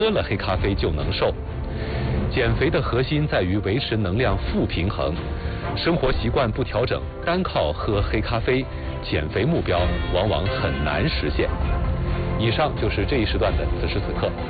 喝了黑咖啡就能瘦。减肥的核心在于维持能量负平衡，生活习惯不调整，单靠喝黑咖啡，减肥目标往往很难实现。以上就是这一时段的此时此刻。